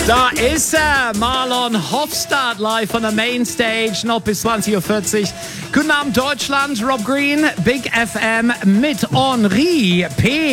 Da ist er, Marlon Hofstadt, live von der Mainstage, noch bis 20.40 Uhr. Guten Abend Deutschland, Rob Green, Big FM mit Henri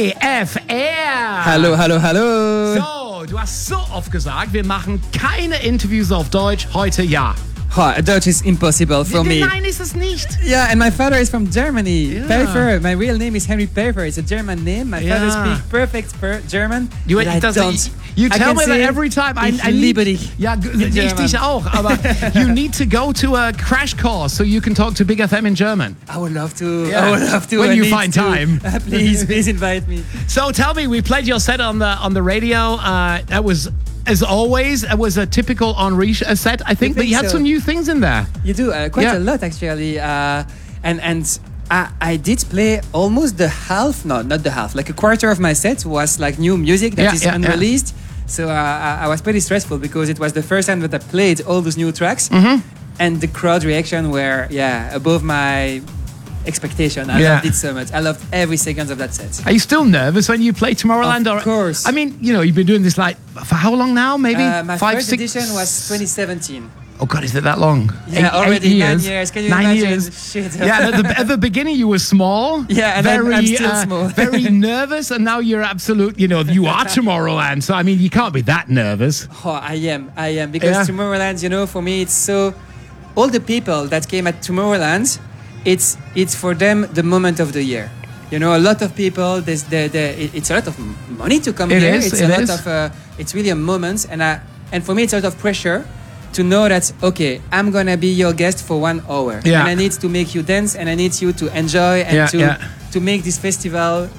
PFR. Hallo, hallo, hallo. So, du hast so oft gesagt, wir machen keine Interviews auf Deutsch, heute ja. Dutch is impossible for me. Nein, ist es nicht. Yeah, and my father is from Germany. Yeah. Pfeiffer. My real name is Henry Pfeiffer. It's a German name. My father speaks perfect German. You tell me that every time. Ich liebe dich. Ja, ich dich auch. Aber you need to go to a crash course so you can talk to Big FM in German. I would love to. Yeah. I would love to. When you find time. Please invite me. So tell me, we played your set on the radio. That was, as always, it was a typical Henri set, I think, but you had some new things in there. You do quite a lot, actually. And I did play almost the half, no, not the half, like a quarter of my set was like new music that is unreleased. So I was pretty stressful because it was the first time that I played all those new tracks. Mm-hmm. And the crowd reaction were, above my expectation. I loved it so much. I loved every second of that set. Are you still nervous when you play Tomorrowland? Of course. I mean, you've been doing this for how long now? Maybe my first edition was 2017. Oh God, is it that long? Yeah, already 9 years. Can you imagine? Shit. Yeah, at the beginning you were small. Yeah, and I'm still small. Very nervous, and now you're absolute. You are Tomorrowland. So I mean, you can't be that nervous. Oh, I am because Tomorrowland. For me, it's so. All the people that came at Tomorrowland, it's for them the moment of the year. A lot of people. It's a lot of money to come here. It's really a moment, and for me, it's a lot of pressure to know that, okay, I'm gonna be your guest for 1 hour, and I need to make you dance, and I need you to enjoy and to make this festival.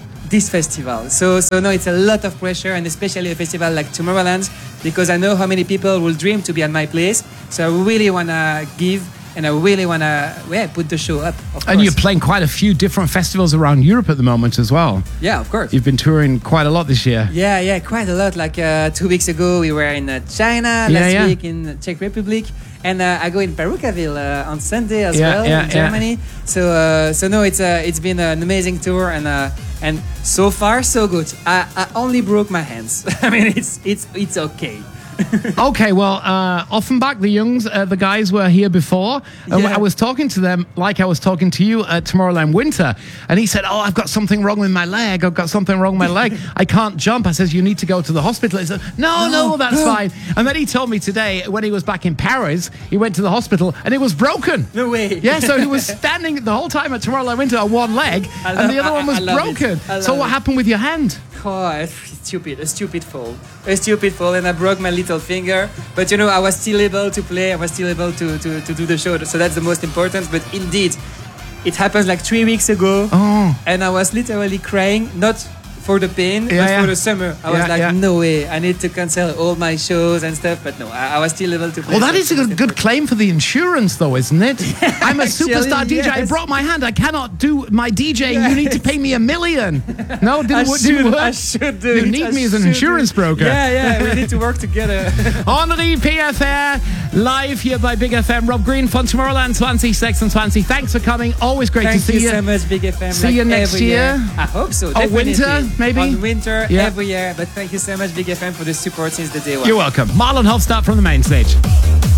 So no, it's a lot of pressure, and especially a festival like Tomorrowland, because I know how many people will dream to be at my place. So I really wanna give, and I really wanna put the show up. And you're playing quite a few different festivals around Europe at the moment as well. Yeah, of course. You've been touring quite a lot this year. Yeah, quite a lot. Like 2 weeks ago, we were in China. Last week in Czech Republic. And I go in Perucaville on Sunday as well in Germany. So no, it's been an amazing tour, and so far so good. I only broke my hands. I mean, it's okay. Okay, well, Offenbach, the guys were here before. I was talking to them like I was talking to you at Tomorrowland Winter. And he said, I've got something wrong with my leg. I can't jump. I says, you need to go to the hospital. He said, no, that's fine. And then he told me today, when he was back in Paris, he went to the hospital and it was broken. No way. Yeah, so he was standing the whole time at Tomorrowland Winter on one leg and the other one was broken. So what happened with your hand? Oh, a stupid fall, and I broke my little finger. But I was still able to play. I was still able to do the show. So that's the most important. But indeed, it happened like 3 weeks ago, and I was literally crying, not for the pain, but for the summer. I was no way, I need to cancel all my shows and stuff. But no, I was still able to play. Well, that is a good claim for the insurance, though, isn't it? I'm a superstar DJ. Yes. I broke my hand. I cannot do my DJ. You need to pay me $1 million. No, didn't work. I should do. You need me as an insurance broker. Yeah, we need to work together. Henri PFR, live here by Big FM. Rob Green von Tomorrowland 2026. Thanks for coming. Always great to see you. Thank you so much, Big FM. See you next year. I hope so. Oh, winter, maybe? On winter, every year. But thank you so much, Big FM, for the support since the day one. You're welcome. Marlon Hofstadt from the main stage.